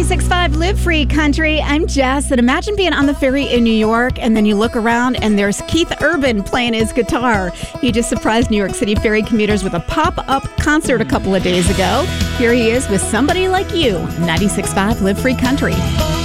96.5 Live Free Country. I'm Jess, and imagine being on the ferry in New York, and then you look around, and there's Keith Urban playing his guitar. He just surprised New York City ferry commuters with a pop-up concert a couple of days ago. Here he is with Somebody Like You, 96.5 Live Free Country.